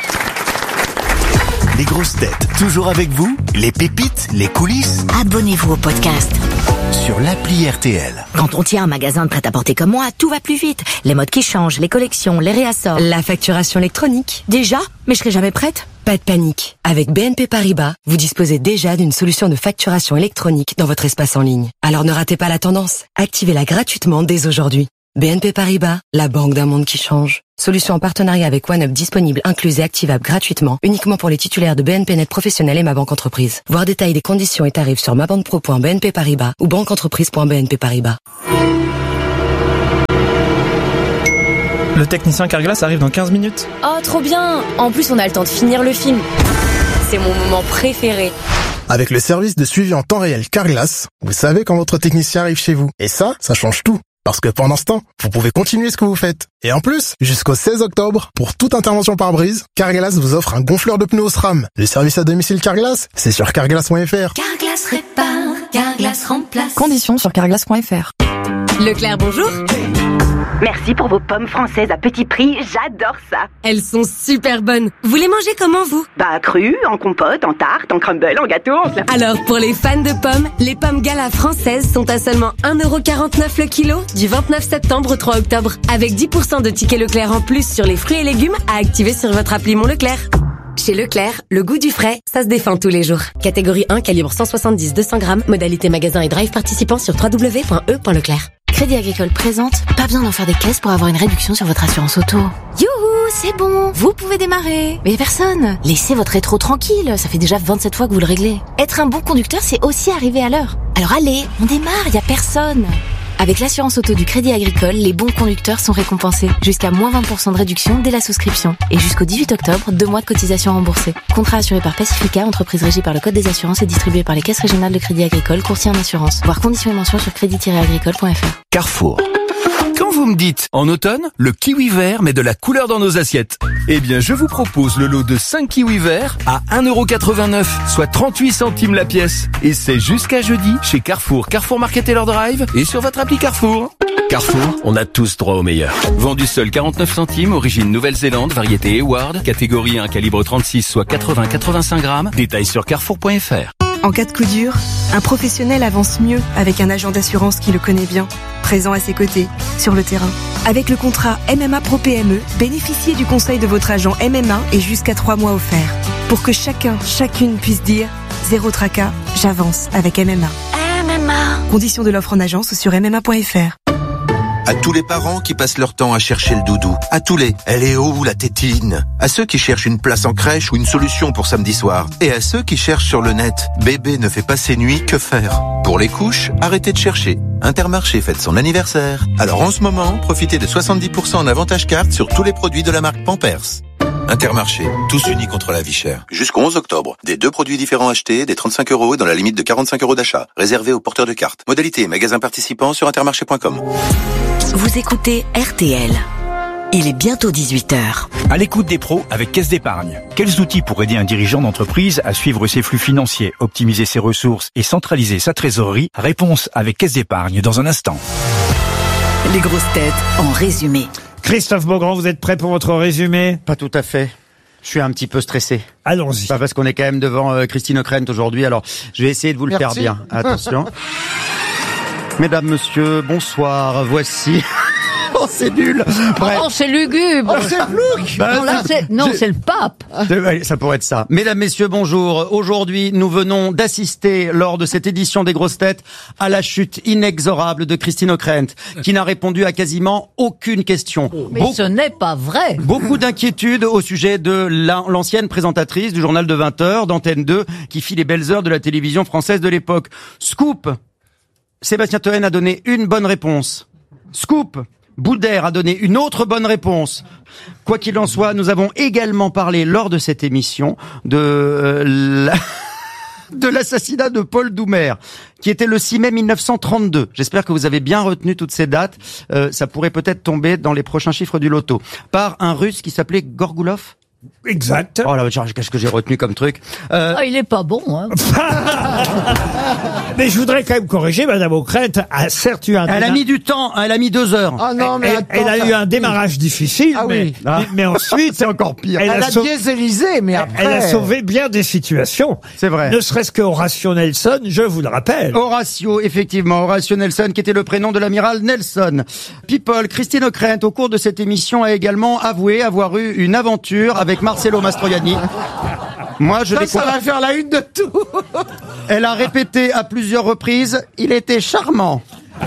Les grosses têtes, toujours avec vous. Les pépites, les coulisses, Abonnez-vous au podcast. sur l'appli R T L. Quand on tient un magasin de prêt-à-porter comme moi, tout va plus vite. Les modes qui changent, les collections, les réassorts. La facturation électronique. Déjà? Mais je serai jamais prête. Pas de panique. Avec B N P Paribas, vous disposez déjà d'une solution de facturation électronique dans votre espace en ligne. Alors ne ratez pas la tendance. Activez-la gratuitement dès aujourd'hui. B N P Paribas, la banque d'un monde qui change. Solution en partenariat avec OneUp disponible, incluse et activable gratuitement, uniquement pour les titulaires de B N P Net Professionnel et Ma Banque Entreprise. Voir détails des conditions et tarifs sur mabanquepro point b n p paribas ou banqueentreprise point b n p paribas. Le technicien Carglass arrive dans quinze minutes. Oh, trop bien! En plus, on a le temps de finir le film. C'est mon moment préféré. Avec le service de suivi en temps réel Carglass, vous savez quand votre technicien arrive chez vous. Et ça, ça change tout. Parce que pendant ce temps, vous pouvez continuer ce que vous faites. Et en plus, jusqu'au seize octobre, pour toute intervention par brise, Carglass vous offre un gonfleur de pneus SRAM. Le service à domicile Carglass, c'est sur carglass point f r. Carglass répare, Carglass remplace. Conditions sur carglass point f r. Leclerc, bonjour. Merci pour vos pommes françaises à petit prix, j'adore ça. Elles sont super bonnes. Vous les mangez comment, vous? Bah crues, en compote, en tarte, en crumble, en gâteau, en fla- Alors, pour les fans de pommes, les pommes Gala françaises sont à seulement un euro quarante-neuf le kilo du vingt-neuf septembre au trois octobre. Avec dix pour cent de tickets Leclerc en plus sur les fruits et légumes à activer sur votre appli Mon Leclerc. Chez Leclerc, le goût du frais, ça se défend tous les jours. Catégorie un, calibre cent soixante-dix deux cents grammes, modalité magasin et drive participant sur w w w point e point leclerc. Crédit Agricole présente, pas besoin d'en faire des caisses pour avoir une réduction sur votre assurance auto. Youhou, c'est bon, vous pouvez démarrer. Mais y a personne. Laissez votre rétro tranquille, ça fait déjà vingt-sept fois que vous le réglez. Être un bon conducteur, c'est aussi arriver à l'heure. Alors allez, on démarre, y a personne. Avec l'assurance auto du Crédit Agricole, les bons conducteurs sont récompensés. Jusqu'à moins vingt pour cent de réduction dès la souscription. Et jusqu'au dix-huit octobre, deux mois de cotisation remboursée. Contrat assuré par Pacifica, entreprise régie par le Code des assurances et distribué par les caisses régionales de Crédit Agricole, courtier en assurance. Voir conditions et mentions sur crédit tiret agricole point f r. Carrefour. Quand vous me dites, en automne, le kiwi vert met de la couleur dans nos assiettes, eh bien je vous propose le lot de cinq kiwis verts à un euro quatre-vingt-neuf, soit trente-huit centimes la pièce. Et c'est jusqu'à jeudi chez Carrefour, Carrefour Market et leur drive et sur votre appli Carrefour. Carrefour, on a tous droit au meilleur. Vendu seul quarante-neuf centimes, origine Nouvelle-Zélande, variété Eward, catégorie un, calibre trente-six, soit quatre-vingts à quatre-vingt-cinq grammes. Détails sur carrefour point f r. En cas de coup dur, un professionnel avance mieux avec un agent d'assurance qui le connaît bien, présent à ses côtés, sur le terrain. Avec le contrat M M A Pro P M E, bénéficiez du conseil de votre agent M M A et jusqu'à trois mois offerts. Pour que chacun, chacune puisse dire « Zéro tracas, j'avance avec M M A ». M M A. Conditions de l'offre en agence ou sur m m a point f r. À tous les parents qui passent leur temps à chercher le doudou. À tous les « elle est où la tétine ?» À ceux qui cherchent une place en crèche ou une solution pour samedi soir. Et à ceux qui cherchent sur le net « bébé ne fait pas ses nuits, que faire ?» Pour les couches, arrêtez de chercher. Intermarché fête son anniversaire. Alors en ce moment, profitez de soixante-dix pour cent en avantage carte sur tous les produits de la marque Pampers. Intermarché, tous unis contre la vie chère. Jusqu'au onze octobre, des deux produits différents achetés, des trente-cinq euros dans la limite de quarante-cinq euros d'achat. Réservé aux porteurs de cartes. Modalité et magasins participants sur intermarché point com. Vous écoutez R T L. Il est bientôt dix-huit heures. À l'écoute des pros avec Caisse d'épargne. Quels outils pour aider un dirigeant d'entreprise à suivre ses flux financiers, optimiser ses ressources et centraliser sa trésorerie? Réponse avec Caisse d'épargne dans un instant. Les grosses têtes en résumé. Christophe Beaugrand, vous êtes prêt pour votre résumé? Pas tout à fait. Je suis un petit peu stressé. Allons-y. Pas parce qu'on est quand même devant euh, Christine O'Krent aujourd'hui, alors je vais essayer de vous le Merci. faire bien. Attention. Mesdames, messieurs, bonsoir. Voici... Oh, c'est nul. Bref. Oh, c'est lugubre. Oh, c'est plouc. Bah, non, là, c'est, non, je- c'est le pape. Ouais, ça pourrait être ça. Mesdames, messieurs, bonjour. Aujourd'hui, nous venons d'assister, lors de cette édition des Grosses Têtes, à la chute inexorable de Christine O'Krent, qui n'a répondu à quasiment aucune question. Mais Beau- ce n'est pas vrai. Beaucoup d'inquiétudes au sujet de la- l'ancienne présentatrice du journal de vingt heures d'Antenne deux, qui fit les belles heures de la télévision française de l'époque. Scoop. Sébastien Toen a donné une bonne réponse. Scoop. Boulder a donné une autre bonne réponse. Quoi qu'il en soit, nous avons également parlé lors de cette émission de euh, la- de l'assassinat de Paul Doumer, qui était le six mai mille neuf cent trente-deux. J'espère que vous avez bien retenu toutes ces dates. Euh, ça pourrait peut-être tomber dans les prochains chiffres du loto. Par un Russe qui s'appelait Gorgoulov. Exact. Oh là, qu'est-ce que j'ai retenu comme truc. Euh, Ah, il est pas bon, hein. Mais je voudrais quand même corriger, Madame O'Krent a certes eu un Elle a déma- mis du temps, elle a mis deux heures. Ah non, mais elle, attends, elle a ça- eu un démarrage difficile, Ah mais, oui. mais, mais ensuite, C'est encore pire. elle, Elle a a sau- dieselisé, mais après... elle a sauvé bien des situations. C'est vrai. Ne serait-ce que Horatio Nelson, je vous le rappelle. Horatio, effectivement, Horatio Nelson, qui était le prénom de l'amiral Nelson. People, Christine O'Krent, au cours de cette émission, a également avoué avoir eu une aventure avec Marcello Mastroianni. Moi, je Ça, l'ai ça va faire la une de tout. Elle a répété à plusieurs reprises, il était charmant.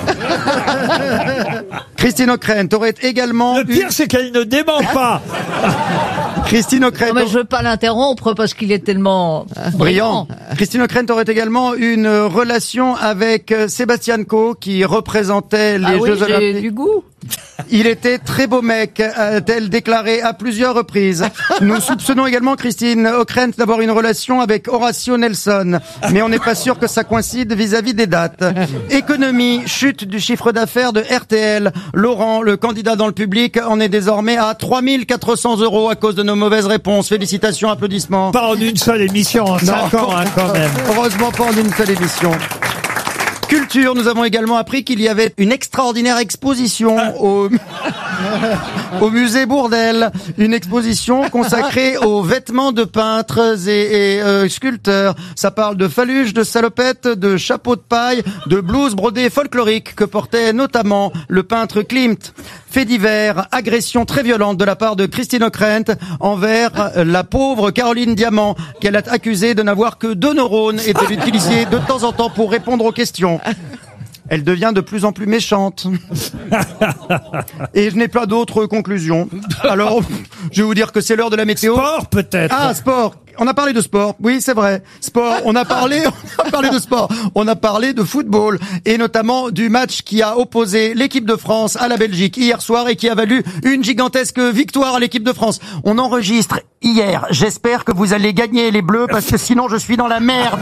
Christine O'Krent aurait également Le pire, c'est qu'elle ne dément pas. Christine O'Krent Non, mais je veux pas l'interrompre parce qu'il est tellement brillant. Christine O'Krent aurait également une relation avec euh, Sébastien Coe, qui représentait les Ah oui, Jeux j'ai Olympiques. du goût. Il était très beau mec, a-t-elle déclaré à plusieurs reprises. Nous soupçonnons également Christine O'Krent d'avoir une relation avec Horatio Nelson, mais on n'est pas sûr que ça coïncide vis-à-vis des dates. Économie, chute du chiffre d'affaires de R T L. Laurent, le candidat dans le public, en est désormais à trois mille quatre cents euros à cause de nos mauvaises réponses. Félicitations, applaudissements. Pas en une seule émission, en cinq ans, hein, quand même. Heureusement pas en une seule émission. Culture, nous avons également appris qu'il y avait une extraordinaire exposition au, au musée Bourdelle. Une exposition consacrée aux vêtements de peintres et, et euh, sculpteurs. Ça parle de faluches, de salopettes, de chapeaux de paille, de blouses brodées folkloriques que portait notamment le peintre Klimt. Fait divers, agression très violente de la part de Christine O'Krent envers la pauvre Caroline Diamant, qu'elle a accusée de n'avoir que deux neurones et de l'utiliser de temps en temps pour répondre aux questions. Elle devient de plus en plus méchante. Et je n'ai pas d'autres conclusions. Alors, je vais vous dire que c'est l'heure de la météo. Sport, peut-être. Ah, sport. On a parlé de sport. Oui, c'est vrai. Sport. On a parlé, on a parlé de sport. On a parlé de football. Et notamment du match qui a opposé l'équipe de France à la Belgique hier soir et qui a valu une gigantesque victoire à l'équipe de France. On enregistre hier. J'espère que vous allez gagner les Bleus parce que sinon je suis dans la merde.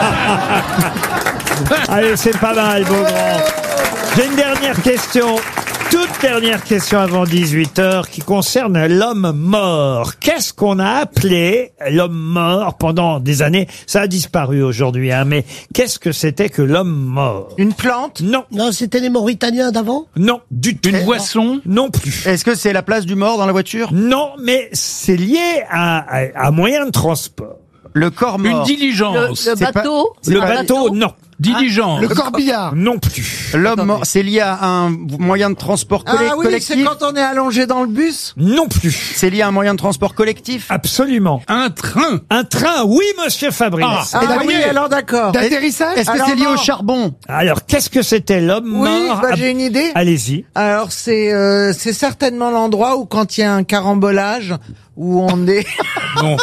Allez, c'est pas mal, Beaugrand. J'ai une dernière question. Toute dernière question avant dix-huit heures qui concerne l'homme mort. Qu'est-ce qu'on a appelé l'homme mort pendant des années? Ça a disparu aujourd'hui, hein, mais qu'est-ce que c'était que l'homme mort? Une plante? Non. Non, c'était les Mauritaniens d'avant? Non, du tout. Une boisson? Non plus. Est-ce que c'est la place du mort dans la voiture? Non, mais c'est lié à, à, à moyen de transport. Le corps Une mort. diligence? Le, le C'est pas- bateau. c'est Le pas- bateau, non. Diligence? Le corbillard? Non plus. L'homme mort, c'est lié à un moyen de transport colle- Ah oui, c'est collectif? quand on est allongé dans le bus? Non plus. C'est lié à un moyen de transport collectif? Absolument. Un train? Un train, oui, monsieur Fabrice. Ah Et oui, alors d'accord. D'atterrissage? Est-ce que Alors c'est lié non. au charbon? Alors, qu'est-ce que c'était l'homme Oui, mort? bah, Ah, j'ai une idée. Allez-y. Alors c'est euh, c'est certainement l'endroit où quand il y a un carambolage où on est Non.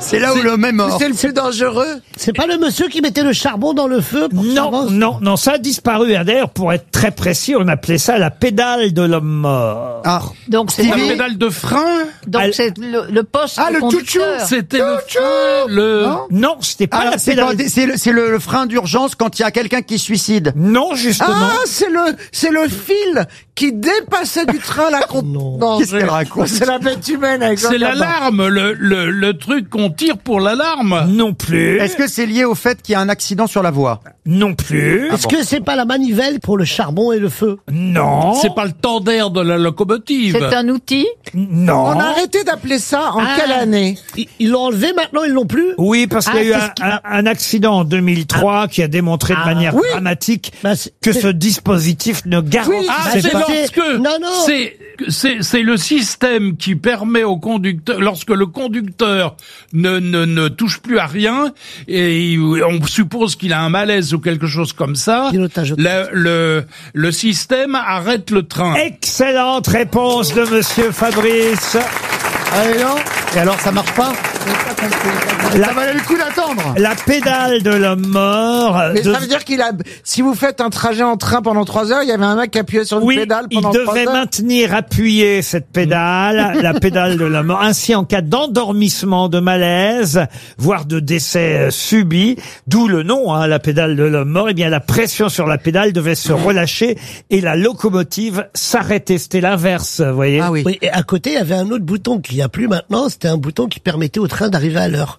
C'est là où l'homme est mort. C'est le plus dangereux. C'est pas le monsieur qui mettait le charbon dans le feu pour que ça Non, avance non, non, ça a disparu. hein. D'ailleurs, pour être très précis, on appelait ça la pédale de l'homme mort. Ah. Donc c'est La le, pédale de frein. donc Elle- c'est le, le poste Ah, du le conducteur. tchou-tchou. C'était le frein, le... Non Non, c'était pas Ah, la c'est, pédale. quand- c'est le, c'est le, le frein d'urgence quand il y a quelqu'un qui se suicide. Non, justement. Ah, c'est le, c'est le fil qui dépassait du train là. qu'on- Non. Qu'est-ce je- qu'elle raconte? C'est la bête humaine avec C'est Jean Gabin. l'alarme, le, le, le truc qu'on tire pour l'alarme. Non plus. Est-ce que c'est lié au fait qu'il y a un accident sur la voie? Non plus. Est-ce que c'est pas la manivelle pour le charbon et le feu? Non. C'est pas le tender de la locomotive. C'est un outil. Non. On a arrêté d'appeler ça en Ah. quelle année? Ils ils l'ont enlevé, maintenant ils l'ont plus? Oui, parce qu'il y a Ah, eu c'est un, ce qui- un- un accident en deux mille trois qui a démontré de Ah, manière oui. dramatique Bah, c'est- que c'est- ce dispositif ne garantit Ah, Bah, c'est c'est- lorsque Non, non. c'est c'est c'est le système qui permet au conducteur, lorsque le conducteur ne ne ne touche plus à rien et il- on suppose qu'il a un malaise ou quelque chose comme ça, Pilotage le le le système arrête le train. Excellente réponse de Monsieur Fabrice. Allez, non. Et alors, ça marche pas? La- Ça valait le coup d'attendre. La pédale de l'homme mort. Mais de- ça veut dire qu'il a, si vous faites un trajet en train pendant trois heures, il y avait un mec qui appuyait sur une Oui, pédale il pendant trois devait heures. maintenir appuyée cette pédale, la pédale de la mort. Ainsi, en cas d'endormissement, de malaise, voire de décès euh, subit, d'où le nom, hein, la pédale de l'homme mort, eh bien, la pression sur la pédale devait se relâcher et la locomotive s'arrêter. C'était l'inverse, vous voyez. Ah oui. Oui, et à côté, il y avait un autre bouton qu'il n'y a plus maintenant. C'était un bouton qui permettait au train d'arriver à l'heure.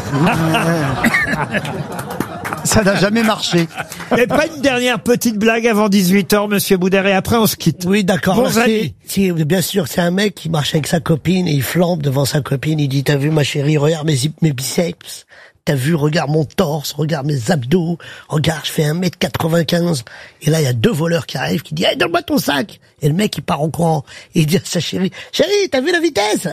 Ça n'a jamais marché. Et pas une dernière petite blague avant dix-huit heures, Monsieur Boudère, et après on se quitte. Oui, d'accord. Bons Alors, c'est- amis. c'est- bien sûr, c'est un mec qui marche avec sa copine et il flambe devant sa copine. Il dit, t'as vu ma chérie, regarde mes, zip- mes biceps. T'as vu, regarde mon torse, regarde mes abdos. Regarde, je fais un mètre quatre-vingt-quinze. Et là, il y a deux voleurs qui arrivent qui disent, hey, donne-moi ton sac. Et le mec, il part en courant. Et il dit à sa chérie, chérie, t'as vu la vitesse?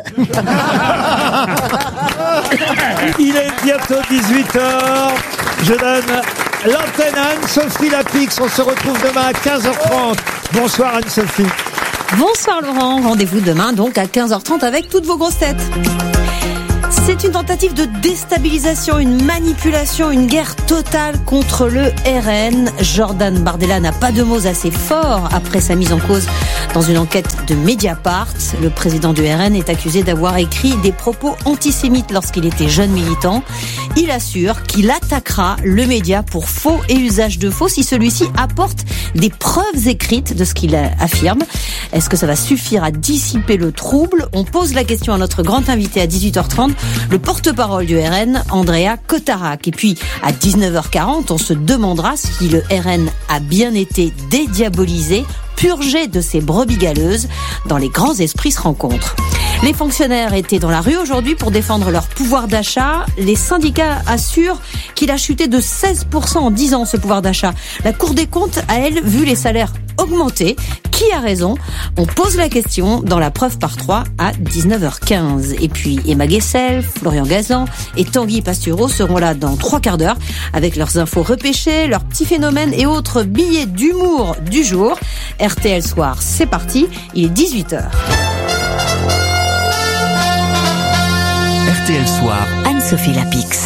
Il est bientôt dix-huit heures. Je donne l'antenne à Anne-Sophie Lapix. On se retrouve demain à quinze heures trente. Bonsoir Anne-Sophie. Bonsoir Laurent, rendez-vous demain donc à quinze heures trente avec toutes vos grosses têtes. C'est une tentative de déstabilisation, une manipulation, une guerre totale contre le R N. Jordan Bardella n'a pas de mots assez forts après sa mise en cause dans une enquête de Mediapart. Le président du R N est accusé d'avoir écrit des propos antisémites lorsqu'il était jeune militant. Il assure qu'il attaquera le média pour faux et usage de faux si celui-ci apporte des preuves écrites de ce qu'il affirme. Est-ce que ça va suffire à dissiper le trouble? On pose la question à notre grand invité à dix-huit heures trente, le porte-parole du R N, Andrea Cotarac. Et puis, à dix-neuf heures quarante, on se demandera si le R N a bien été dédiabolisé, purgé de ses brebis galeuses. Dans les grands esprits se rencontrent. Les fonctionnaires étaient dans la rue aujourd'hui pour défendre leur pouvoir d'achat. Les syndicats assurent qu'il a chuté de seize pour cent en dix ans, ce pouvoir d'achat. La Cour des comptes a, elle, vu les salaires augmenter. Qui a raison? On pose la question dans la preuve par trois à dix-neuf heures quinze. Et puis Emma Guessel, Florian Gazan et Tanguy Pastureau seront là dans trois quarts d'heure avec leurs infos repêchées, leurs petits phénomènes et autres billets d'humour du jour. R T L Soir, c'est parti, il est dix-huit heures. R T L Soir. Anne-Sophie Lapix.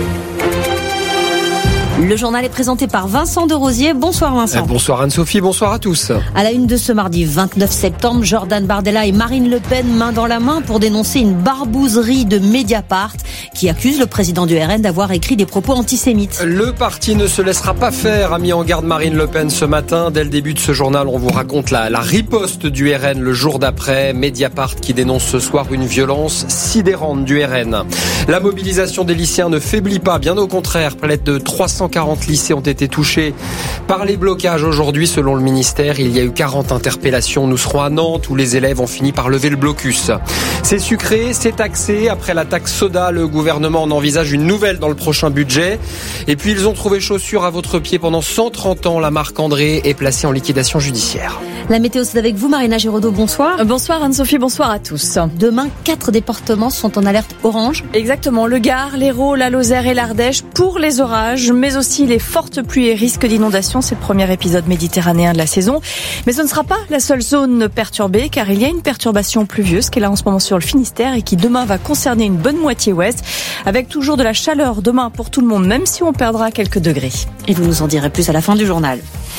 Le journal est présenté par Vincent de Rosier. Bonsoir Vincent. Bonsoir Anne-Sophie, bonsoir à tous. À la une de ce mardi vingt-neuf septembre, Jordan Bardella et Marine Le Pen main dans la main pour dénoncer une barbouzerie de Mediapart qui accuse le président du R N d'avoir écrit des propos antisémites. Le parti ne se laissera pas faire, a mis en garde Marine Le Pen ce matin. Dès le début de ce journal, on vous raconte la, la riposte du R N le jour d'après. Mediapart qui dénonce ce soir une violence sidérante du R N. La mobilisation des lycéens ne faiblit pas, bien au contraire. Près de trois cent quarante lycées ont été touchés par les blocages aujourd'hui. Selon le ministère, il y a eu quarante interpellations. Nous serons à Nantes où les élèves ont fini par lever le blocus. C'est sucré, c'est taxé. Après la taxe soda, le gouvernement en envisage une nouvelle dans le prochain budget. Et puis ils ont trouvé chaussures à votre pied pendant cent trente ans. La marque André est placée en liquidation judiciaire. La météo, c'est avec vous, Marina Giraudot. Bonsoir. Bonsoir Anne-Sophie, bonsoir à tous. Demain, quatre départements sont en alerte orange. Exactement, le Gard, l'Hérault, la Lozère et l'Ardèche pour les orages, mais aussi aussi les fortes pluies et risques d'inondation. C'est le premier épisode méditerranéen de la saison. Mais ce ne sera pas la seule zone perturbée, car il y a une perturbation pluvieuse qui est là en ce moment sur le Finistère et qui demain va concerner une bonne moitié ouest, avec toujours de la chaleur demain pour tout le monde, même si on perdra quelques degrés. Et vous nous en direz plus à la fin du journal.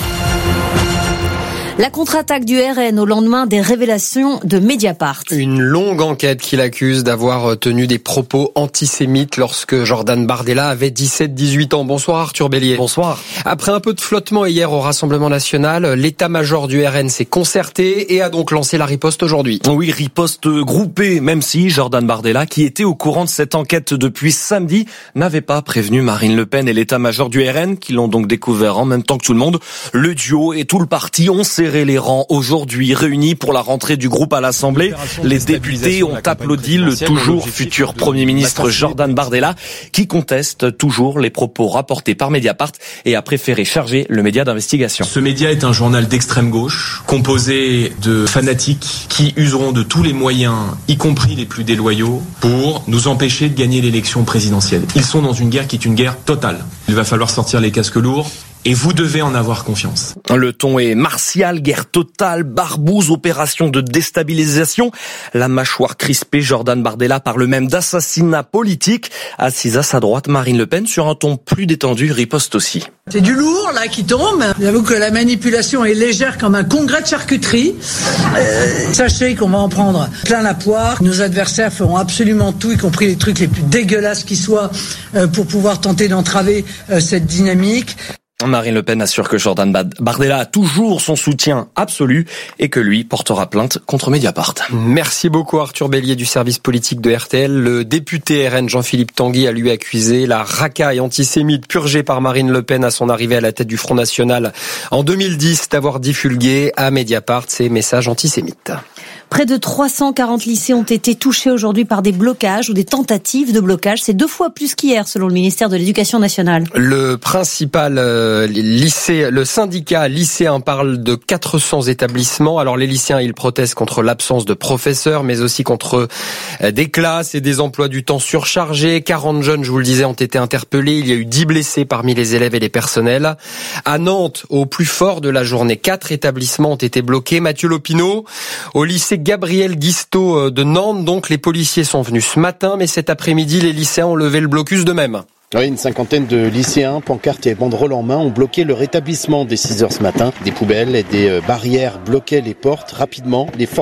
La contre-attaque du R N au lendemain des révélations de Mediapart. Une longue enquête qui l'accuse d'avoir tenu des propos antisémites lorsque Jordan Bardella avait dix-sept dix-huit ans. Bonsoir Arthur Bélier. Bonsoir. Après un peu de flottement hier au Rassemblement National, l'état-major du R N s'est concerté et a donc lancé la riposte aujourd'hui. Oui, riposte groupée, même si Jordan Bardella, qui était au courant de cette enquête depuis samedi, n'avait pas prévenu Marine Le Pen et l'état-major du R N, qui l'ont donc découvert en même temps que tout le monde. Le duo et tout le parti ont serré les rangs aujourd'hui, réunis pour la rentrée du groupe à l'Assemblée. Les députés ont applaudi le toujours futur Premier ministre Jordan Bardella, qui conteste toujours les propos rapportés par Mediapart et a préféré charger le média d'investigation. Ce média est un journal d'extrême gauche, composé de fanatiques qui useront de tous les moyens, y compris les plus déloyaux, pour nous empêcher de gagner l'élection présidentielle. Ils sont dans une guerre qui est une guerre totale. Il va falloir sortir les casques lourds. Et vous devez en avoir confiance. Le ton est martial, guerre totale, barbouze, opération de déstabilisation. La mâchoire crispée, Jordan Bardella parle même d'assassinat politique. Assise à sa droite, Marine Le Pen, sur un ton plus détendu, riposte aussi. C'est du lourd, là, qui tombe. J'avoue que la manipulation est légère comme un congrès de charcuterie. Euh, sachez qu'on va en prendre plein la poire. Nos adversaires feront absolument tout, y compris les trucs les plus dégueulasses qui soient, euh, pour pouvoir tenter d'entraver euh, cette dynamique. Marine Le Pen assure que Jordan Bardella a toujours son soutien absolu et que lui portera plainte contre Mediapart. Merci beaucoup Arthur Bélier du service politique de R T L. Le député R N Jean-Philippe Tanguy a lui accusé la racaille antisémite purgée par Marine Le Pen à son arrivée à la tête du Front National en deux mille dix d'avoir divulgué à Mediapart ses messages antisémites. Près de trois cent quarante lycées ont été touchés aujourd'hui par des blocages ou des tentatives de blocage. C'est deux fois plus qu'hier, selon le ministère de l'Éducation nationale. Le principal euh, lycée, le syndicat lycéen parle de quatre cents établissements. Alors les lycéens, ils protestent contre l'absence de professeurs, mais aussi contre euh, des classes et des emplois du temps surchargés. quarante jeunes, je vous le disais, ont été interpellés. Il y a eu dix blessés parmi les élèves et les personnels. À Nantes, au plus fort de la journée, quatre établissements ont été bloqués. Mathieu Lopineau, au lycée Gabriel Guisteau de Nantes, donc les policiers sont venus ce matin, mais cet après-midi, les lycéens ont levé le blocus d'eux-mêmes. Oui, une cinquantaine de lycéens, pancartes et banderoles en main, ont bloqué le rétablissement dès six heures ce matin. Des poubelles et des barrières bloquaient les portes rapidement. Les